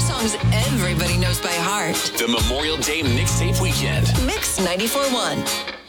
songs everybody knows by heart. The Memorial Day Mixtape Weekend. Mix 94.1.